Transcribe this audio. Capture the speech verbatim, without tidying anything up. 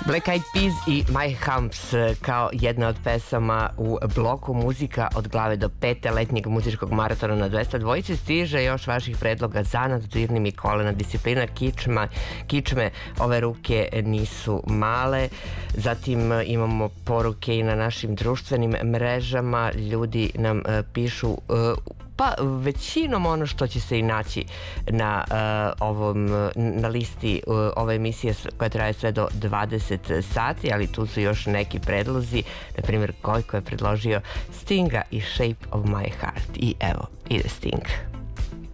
Black Eyed Peas i My Humps kao jedna od pesama u bloku muzika od glave do pete letnjeg muzičkog maratona na dvesta dvojice. Stiže još vaših predloga za naddirnim i kolena disciplina kičma, kičme, ove ruke nisu male. Zatim imamo poruke i na našim društvenim mrežama. Ljudi nam uh, pišu uh, pa većinom ono što će se i naći na uh, ovom na listi uh, ove emisije koja traje sve do dvadeset sati, ali tu su još neki predlozi, na primjer Gojko je predložio Stinga i Shape of my heart i evo ide Sting.